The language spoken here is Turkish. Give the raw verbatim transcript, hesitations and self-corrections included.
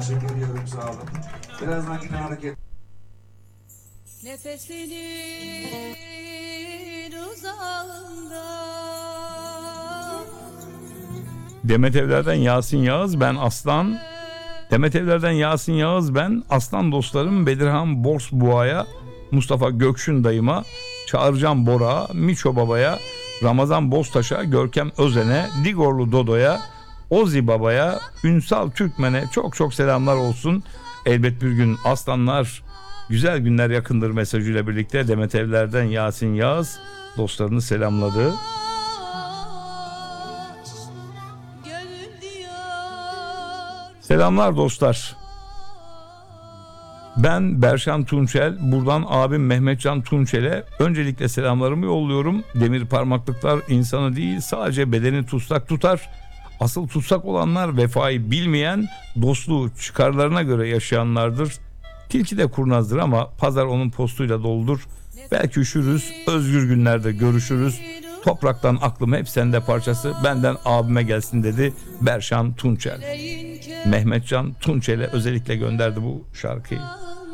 teşekkür ediyorum, sağ olun. Birazdan yine hareket. Nefesinin uzağında. Demet Evler'den Yasin Yağız, ben Aslan. Demet Evler'den Yasin Yağız, ben Aslan dostlarım Bedirhan Borsboğa'ya, Mustafa Gökşün dayıma, Çağırcan Borak'a, Miço Baba'ya, Ramazan Boztaş'a, Görkem Özen'e, Digorlu Dodo'ya, Ozi Baba'ya, Ünsal Türkmen'e çok çok selamlar olsun. Elbet bir gün aslanlar, güzel günler yakındır mesajıyla birlikte Demet Evler'den Yasin Yağız dostlarını selamladı. Selamlar dostlar. Ben Berşan Tunçel, buradan abim Mehmetcan Tunçel'e öncelikle selamlarımı yolluyorum. Demir parmaklıklar insanı değil, sadece bedeni tutsak tutar. Asıl tutsak olanlar vefayı bilmeyen, dostluğu çıkarlarına göre yaşayanlardır. Tilki de kurnazdır ama pazar onun postuyla doludur. Belki üşürüz, özgür günlerde görüşürüz. Topraktan aklım hep sende parçası, benden abime gelsin dedi Berşan Tunçel. Mehmetcan Tunçel'e özellikle gönderdi bu şarkıyı.